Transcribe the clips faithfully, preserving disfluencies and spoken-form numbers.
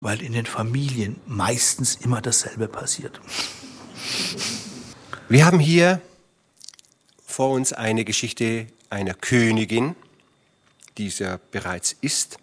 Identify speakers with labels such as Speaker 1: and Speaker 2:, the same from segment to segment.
Speaker 1: weil in den Familien meistens immer dasselbe passiert.
Speaker 2: Wir haben hier vor uns eine Geschichte einer Königin, die es ja bereits ist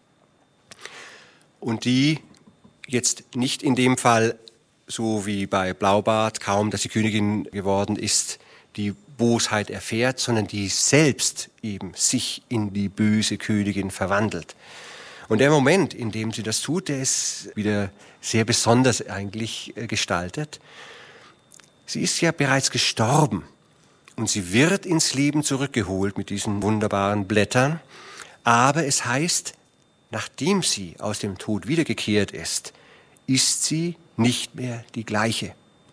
Speaker 2: und die jetzt nicht in dem Fall, so wie bei Blaubart, kaum dass sie Königin geworden ist, die Bosheit erfährt, sondern die selbst eben sich in die böse Königin verwandelt. Und der Moment, in dem sie das tut, der ist wieder sehr besonders eigentlich gestaltet. Sie ist ja bereits gestorben und sie wird ins Leben zurückgeholt mit diesen wunderbaren Blättern. Aber es heißt, nachdem sie aus dem Tod wiedergekehrt ist, ist sie nicht mehr die gleiche.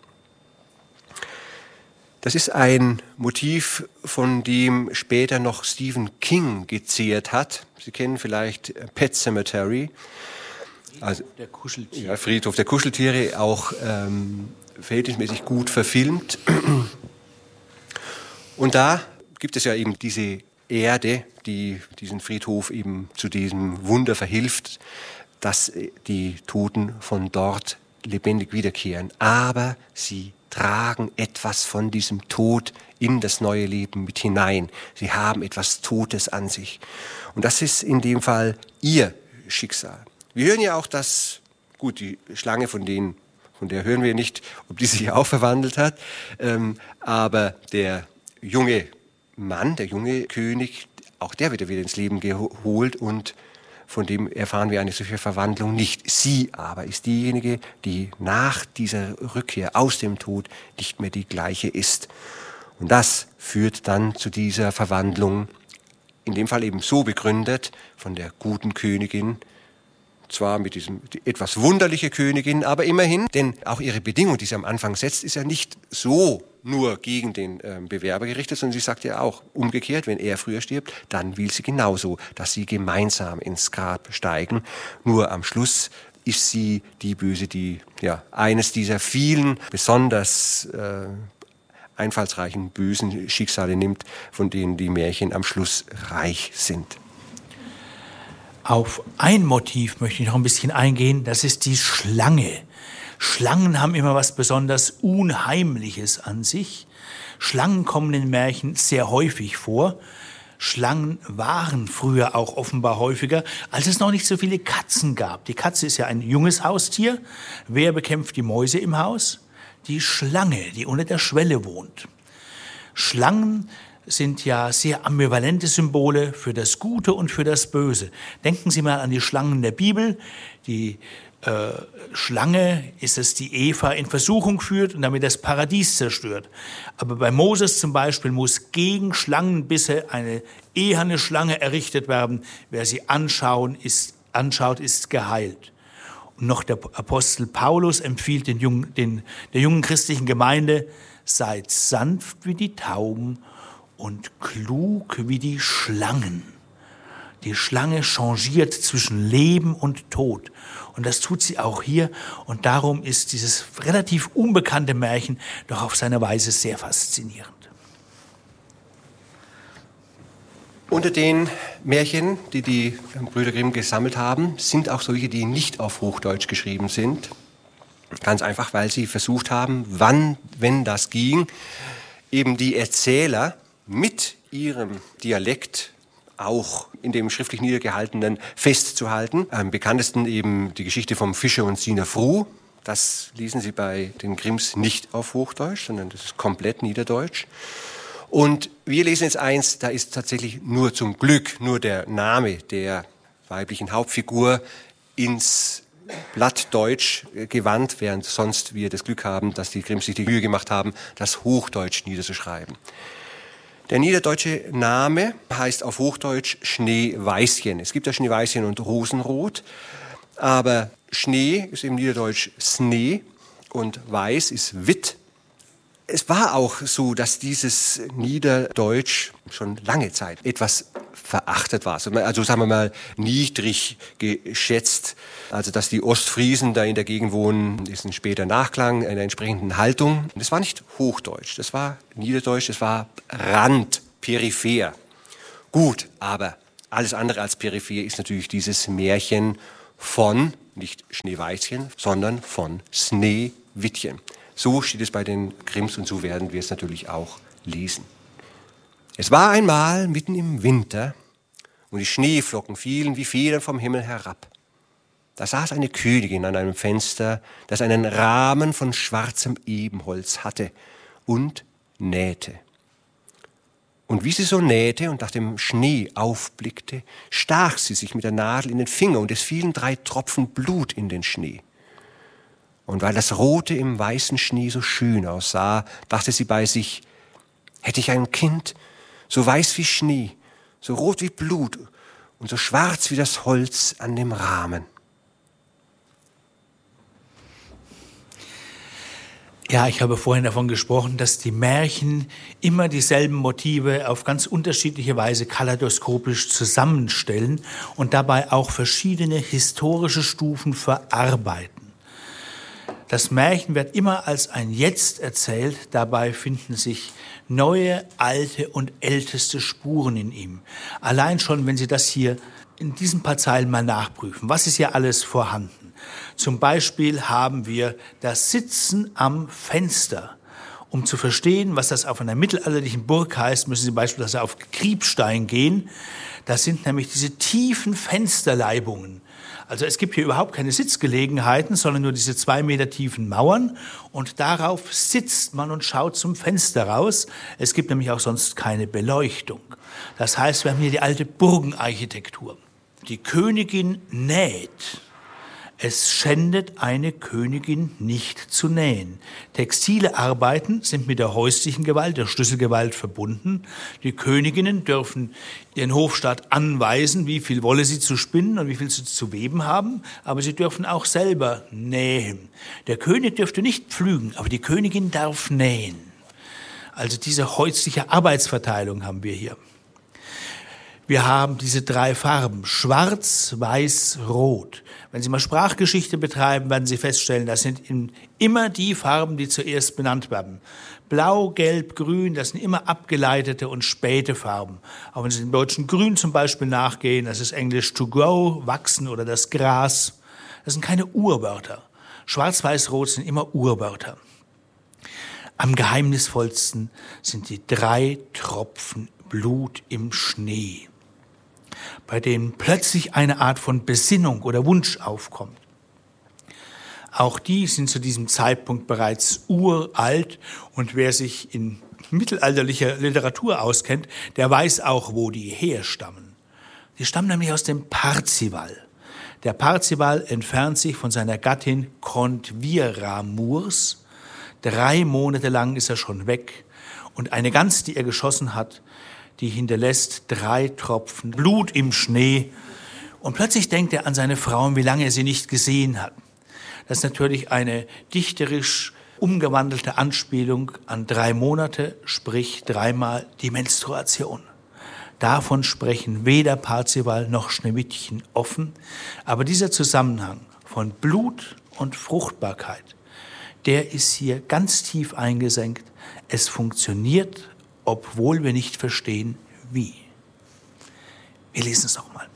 Speaker 2: Das ist ein Motiv, von dem später noch Stephen King gezehrt hat. Sie kennen vielleicht Pet Sematary. Also,
Speaker 1: Friedhof der Kuscheltiere.
Speaker 2: Ja, Friedhof der Kuscheltiere, auch ähm, verhältnismäßig gut verfilmt. Und da gibt es ja eben diese Erde, die diesen Friedhof eben zu diesem Wunder verhilft, dass die Toten von dort lebendig wiederkehren. Aber sie tragen etwas von diesem Tod in das neue Leben mit hinein. Sie haben etwas Totes an sich. Und das ist in dem Fall ihr Schicksal. Wir hören ja auch, dass, gut, die Schlange, von denen, von der hören wir nicht, ob die sich auch verwandelt hat, ähm, aber der junge Mann, der junge König, auch der wird wieder ins Leben geholt und von dem erfahren wir eine solche Verwandlung nicht. Sie aber ist diejenige, die nach dieser Rückkehr aus dem Tod nicht mehr die gleiche ist. Und das führt dann zu dieser Verwandlung, in dem Fall eben so begründet, von der guten Königin, zwar mit diesem die etwas wunderliche Königin, aber immerhin, denn auch ihre Bedingung, die sie am Anfang setzt, ist ja nicht so nur gegen den äh, Bewerber gerichtet, sondern sie sagt ja auch umgekehrt, wenn er früher stirbt, dann will sie genauso, dass sie gemeinsam ins Grab steigen. Nur am Schluss ist sie die Böse, die ja eines dieser vielen besonders äh, einfallsreichen bösen Schicksale nimmt, von denen die Märchen am Schluss reich sind.
Speaker 1: Auf ein Motiv möchte ich noch ein bisschen eingehen, das ist die Schlange. Schlangen haben immer was besonders Unheimliches an sich. Schlangen kommen in Märchen sehr häufig vor. Schlangen waren früher auch offenbar häufiger, als es noch nicht so viele Katzen gab. Die Katze ist ja ein junges Haustier. Wer bekämpft die Mäuse im Haus? Die Schlange, die unter der Schwelle wohnt. Schlangen sind ja sehr ambivalente Symbole für das Gute und für das Böse. Denken Sie mal an die Schlangen der Bibel. Die äh, Schlange ist es, die Eva in Versuchung führt und damit das Paradies zerstört. Aber bei Moses zum Beispiel muss gegen Schlangenbisse eine eherne Schlange errichtet werden. Wer sie anschauen, ist, anschaut, ist geheilt. Und noch der Apostel Paulus empfiehlt den jungen, den, der jungen christlichen Gemeinde, seid sanft wie die Tauben und klug wie die Schlangen. Die Schlange changiert zwischen Leben und Tod. Und das tut sie auch hier. Und darum ist dieses relativ unbekannte Märchen doch auf seine Weise sehr faszinierend.
Speaker 2: Unter den Märchen, die die Brüder Grimm gesammelt haben, sind auch solche, die nicht auf Hochdeutsch geschrieben sind. Ganz einfach, weil sie versucht haben, wann, wenn das ging, eben die Erzähler mit ihrem Dialekt auch in dem schriftlich Niedergehaltenen festzuhalten. Am bekanntesten eben die Geschichte vom Fischer und Sina Fru. Das lesen Sie bei den Grimms nicht auf Hochdeutsch, sondern das ist komplett Niederdeutsch. Und wir lesen jetzt eins, da ist tatsächlich nur zum Glück nur der Name der weiblichen Hauptfigur ins Plattdeutsch gewandt, während sonst wir das Glück haben, dass die Grimms sich die Mühe gemacht haben, das Hochdeutsch niederzuschreiben. Der niederdeutsche Name heißt auf Hochdeutsch Schneeweißchen. Es gibt ja Schneeweißchen und Rosenrot, aber Schnee ist im Niederdeutsch Snee und Weiß ist Witt. Es war auch so, dass dieses Niederdeutsch schon lange Zeit etwas verachtet war. Also sagen wir mal niedrig geschätzt. Also dass die Ostfriesen da in der Gegend wohnen, ist ein später Nachklang einer entsprechenden Haltung. Das war nicht Hochdeutsch, das war Niederdeutsch, das war Rand, peripher. Gut, aber alles andere als peripher ist natürlich dieses Märchen von nicht Schneeweißchen, sondern von Sneewittchen. So steht es bei den Grimms und so werden wir es natürlich auch lesen. Es war einmal mitten im Winter und die Schneeflocken fielen wie Federn vom Himmel herab. Da saß eine Königin an einem Fenster, das einen Rahmen von schwarzem Ebenholz hatte und nähte. Und wie sie so nähte und nach dem Schnee aufblickte, stach sie sich mit der Nadel in den Finger und es fielen drei Tropfen Blut in den Schnee. Und weil das Rote im weißen Schnee so schön aussah, dachte sie bei sich, hätte ich ein Kind, so weiß wie Schnee, so rot wie Blut und so schwarz wie das Holz an dem Rahmen.
Speaker 1: Ja, ich habe vorhin davon gesprochen, dass die Märchen immer dieselben Motive auf ganz unterschiedliche Weise kaleidoskopisch zusammenstellen und dabei auch verschiedene historische Stufen verarbeiten. Das Märchen wird immer als ein Jetzt erzählt, dabei finden sich neue, alte und älteste Spuren in ihm. Allein schon, wenn Sie das hier in diesen paar Zeilen mal nachprüfen, was ist hier alles vorhanden? Zum Beispiel haben wir das Sitzen am Fenster. Um zu verstehen, was das auf einer mittelalterlichen Burg heißt, müssen Sie beispielsweise auf Kriebstein gehen. Das sind nämlich diese tiefen Fensterleibungen. Also es gibt hier überhaupt keine Sitzgelegenheiten, sondern nur diese zwei Meter tiefen Mauern. Und darauf sitzt man und schaut zum Fenster raus. Es gibt nämlich auch sonst keine Beleuchtung. Das heißt, wir haben hier die alte Burgenarchitektur. Die Königin näht. Es schändet eine Königin nicht zu nähen. Textile Arbeiten sind mit der häuslichen Gewalt, der Schlüsselgewalt verbunden. Die Königinnen dürfen ihren Hofstaat anweisen, wie viel Wolle sie zu spinnen und wie viel sie zu weben haben, aber sie dürfen auch selber nähen. Der König dürfte nicht pflügen, aber die Königin darf nähen. Also diese häusliche Arbeitsverteilung haben wir hier. Wir haben diese drei Farben, schwarz, weiß, rot. Wenn Sie mal Sprachgeschichte betreiben, werden Sie feststellen, das sind immer die Farben, die zuerst benannt werden. Blau, Gelb, Grün, das sind immer abgeleitete und späte Farben. Auch wenn Sie dem deutschen Grün zum Beispiel nachgehen, das ist Englisch to grow, wachsen oder das Gras. Das sind keine Urwörter. Schwarz, Weiß, Rot sind immer Urwörter. Am geheimnisvollsten sind die drei Tropfen Blut im Schnee, bei denen plötzlich eine Art von Besinnung oder Wunsch aufkommt. Auch die sind zu diesem Zeitpunkt bereits uralt und wer sich in mittelalterlicher Literatur auskennt, der weiß auch, wo die herstammen. Die stammen nämlich aus dem Parzival. Der Parzival entfernt sich von seiner Gattin Contvira Murs. Drei Monate lang ist er schon weg und eine Gans, die er geschossen hat, die hinterlässt drei Tropfen Blut im Schnee. Und plötzlich denkt er an seine Frau und wie lange er sie nicht gesehen hat. Das ist natürlich eine dichterisch umgewandelte Anspielung an drei Monate, sprich dreimal die Menstruation. Davon sprechen weder Parzival noch Schneewittchen offen. Aber dieser Zusammenhang von Blut und Fruchtbarkeit, der ist hier ganz tief eingesenkt. Es funktioniert, obwohl wir nicht verstehen, wie. Wir lesen es nochmal.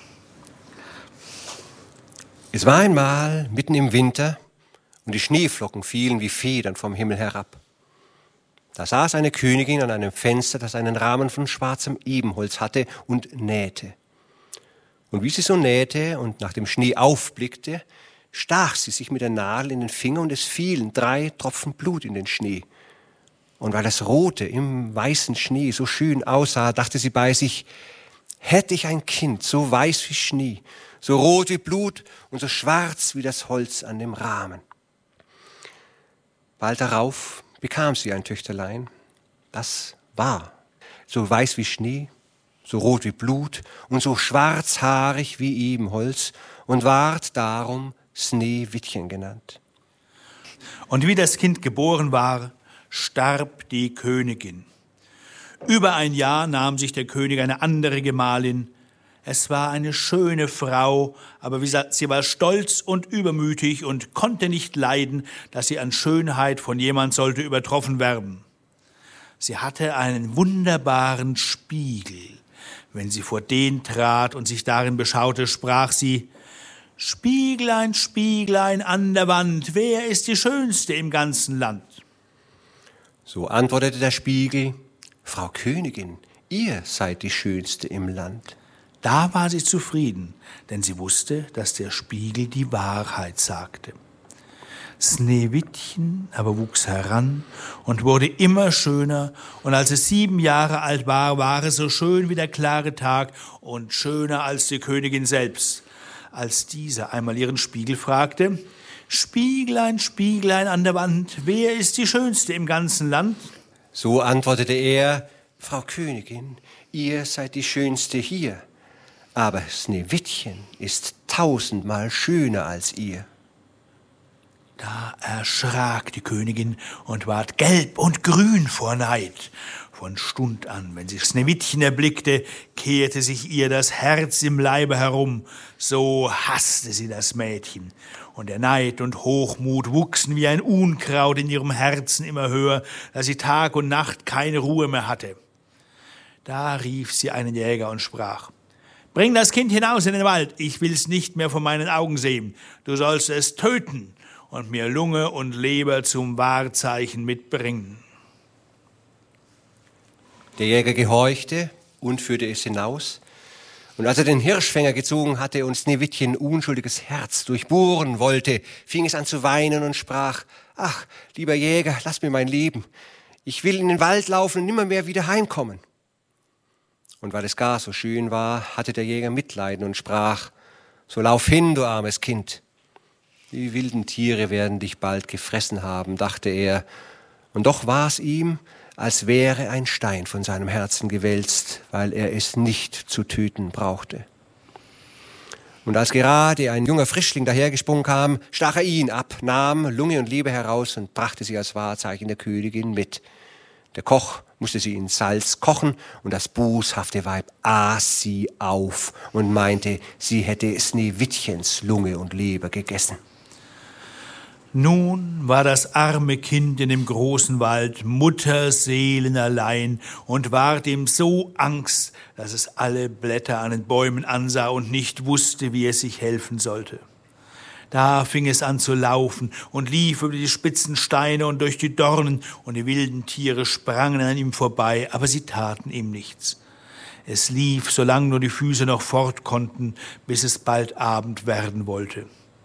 Speaker 2: Es war einmal mitten im Winter und die Schneeflocken fielen wie Federn vom Himmel herab. Da saß eine Königin an einem Fenster, das einen Rahmen von schwarzem Ebenholz hatte und nähte. Und wie sie so nähte und nach dem Schnee aufblickte, stach sie sich mit der Nadel in den Finger und es fielen drei Tropfen Blut in den Schnee. Und weil das Rote im weißen Schnee so schön aussah, dachte sie bei sich, hätte ich ein Kind, so weiß wie Schnee, so rot wie Blut und so schwarz wie das Holz an dem Rahmen. Bald darauf bekam sie ein Töchterlein, das war so weiß wie Schnee, so rot wie Blut und so schwarzhaarig wie Ebenholz und ward darum Sneewittchen genannt.
Speaker 1: Und wie das Kind geboren war, starb die Königin. Über ein Jahr nahm sich der König eine andere Gemahlin. Es war eine schöne Frau, aber wie gesagt, sie war stolz und übermütig und konnte nicht leiden, dass sie an Schönheit von jemand sollte übertroffen werden. Sie hatte einen wunderbaren Spiegel. Wenn sie vor den trat und sich darin beschaute, sprach sie: Spieglein, Spieglein an der Wand, wer ist die Schönste im ganzen Land?
Speaker 2: So antwortete der Spiegel: Frau Königin, ihr seid die Schönste im Land.
Speaker 1: Da war sie zufrieden, denn sie wusste, dass der Spiegel die Wahrheit sagte. Sneewittchen aber wuchs heran und wurde immer schöner, und als es sieben Jahre alt war, war es so schön wie der klare Tag und schöner als die Königin selbst. Als diese einmal ihren Spiegel fragte: Spieglein, Spieglein an der Wand, wer ist die Schönste im ganzen Land?
Speaker 2: So antwortete er: Frau Königin, ihr seid die Schönste hier, aber Sneewittchen ist tausendmal schöner als ihr.
Speaker 1: Da erschrak die Königin und ward gelb und grün vor Neid. Von Stund an, wenn sie Sneewittchen erblickte, kehrte sich ihr das Herz im Leibe herum. So hasste sie das Mädchen. Und der Neid und Hochmut wuchsen wie ein Unkraut in ihrem Herzen immer höher, dass sie Tag und Nacht keine Ruhe mehr hatte. Da rief sie einen Jäger und sprach: Bring das Kind hinaus in den Wald, ich will's nicht mehr vor meinen Augen sehen. Du sollst es töten und mir Lunge und Leber zum Wahrzeichen mitbringen.
Speaker 2: Der Jäger gehorchte und führte es hinaus. Und als er den Hirschfänger gezogen hatte und Sneewittchen unschuldiges Herz durchbohren wollte, fing es an zu weinen und sprach: Ach, lieber Jäger, lass mir mein Leben. Ich will in den Wald laufen und nimmermehr wieder heimkommen. Und weil es gar so schön war, hatte der Jäger Mitleiden und sprach: So lauf hin, du armes Kind. Die wilden Tiere werden dich bald gefressen haben, dachte er. Und doch war es ihm, als wäre ein Stein von seinem Herzen gewälzt, weil er es nicht zu töten brauchte. Und als gerade ein junger Frischling dahergesprungen kam, stach er ihn ab, nahm Lunge und Leber heraus und brachte sie als Wahrzeichen der Königin mit. Der Koch musste sie in Salz kochen, und das bußhafte Weib aß sie auf und meinte, sie hätte Sneewittchens Lunge und Leber gegessen.
Speaker 1: Nun war das arme Kind in dem großen Wald mutterseelenallein und ward ihm so Angst, dass es alle Blätter an den Bäumen ansah und nicht wusste, wie es sich helfen sollte. Da fing es an zu laufen und lief über die spitzen Steine und durch die Dornen, und die wilden Tiere sprangen an ihm vorbei, aber sie taten ihm nichts. Es lief, solange nur die Füße noch fort konnten, bis es bald Abend werden wollte.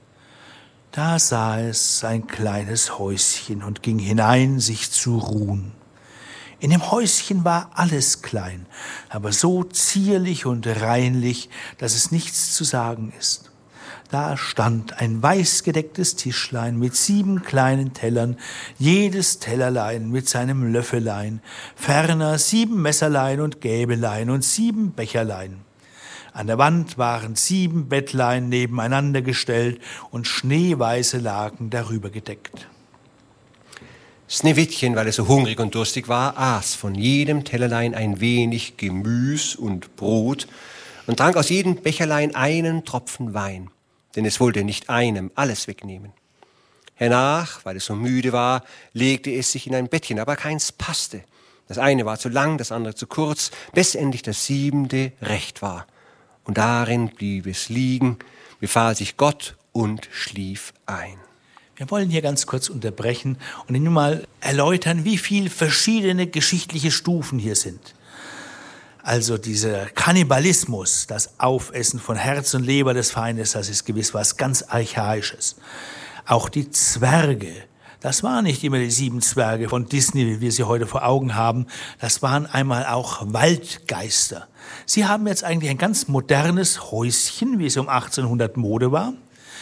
Speaker 1: Da sah es ein kleines Häuschen und ging hinein, sich zu ruhen. In dem Häuschen war alles klein, aber so zierlich und reinlich, dass es nichts zu sagen ist. Da stand ein weißgedecktes Tischlein mit sieben kleinen Tellern, jedes Tellerlein mit seinem Löffelein, ferner sieben Messerlein und Gäbelein und sieben Becherlein. An der Wand waren sieben Bettlein nebeneinander gestellt und schneeweiße Laken darüber gedeckt.
Speaker 2: Sneewittchen, weil es so hungrig und durstig war, aß von jedem Tellerlein ein wenig Gemüs und Brot und trank aus jedem Becherlein einen Tropfen Wein, denn es wollte nicht einem alles wegnehmen. Hernach, weil es so müde war, legte es sich in ein Bettchen, aber keins passte. Das eine war zu lang, das andere zu kurz, bis endlich das siebente recht war. Und darin blieb es liegen, befahl sich Gott und schlief ein.
Speaker 1: Wir wollen hier ganz kurz unterbrechen und Ihnen mal erläutern, wie viele verschiedene geschichtliche Stufen hier sind. Also dieser Kannibalismus, das Aufessen von Herz und Leber des Feindes, das ist gewiss was ganz Archaisches. Auch die Zwerge, das waren nicht immer die sieben Zwerge von Disney, wie wir sie heute vor Augen haben. Das waren einmal auch Waldgeister. Sie haben jetzt eigentlich ein ganz modernes Häuschen, wie es um achtzehnhundert Mode war.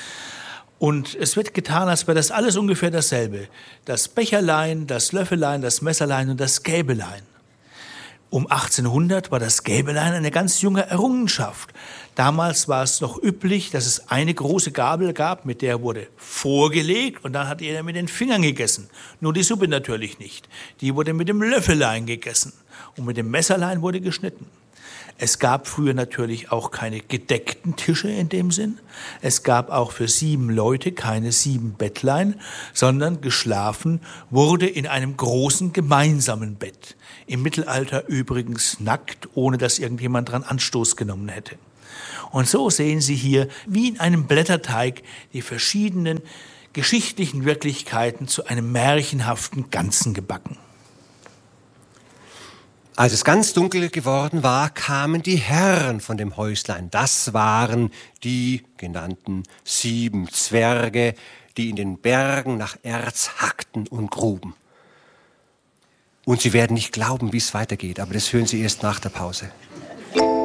Speaker 1: Und es wird getan, als wäre das alles ungefähr dasselbe. Das Becherlein, das Löffelein, das Messerlein und das Gäbelein. Um achtzehnhundert war das Gäbelein eine ganz junge Errungenschaft. Damals war es noch üblich, dass es eine große Gabel gab, mit der wurde vorgelegt und dann hat jeder mit den Fingern gegessen. Nur die Suppe natürlich nicht. Die wurde mit dem Löffelein gegessen und mit dem Messerlein wurde geschnitten. Es gab früher natürlich auch keine gedeckten Tische in dem Sinn. Es gab auch für sieben Leute keine sieben Bettlein, sondern geschlafen wurde in einem großen gemeinsamen Bett. Im Mittelalter übrigens nackt, ohne dass irgendjemand dran Anstoß genommen hätte. Und so sehen Sie hier, wie in einem Blätterteig, die verschiedenen geschichtlichen Wirklichkeiten zu einem märchenhaften Ganzen gebacken.
Speaker 2: Als es ganz dunkel geworden war, kamen die Herren von dem Häuslein. Das waren die genannten sieben Zwerge, die in den Bergen nach Erz hackten und gruben. Und Sie werden nicht glauben, wie es weitergeht, aber das hören Sie erst nach der Pause.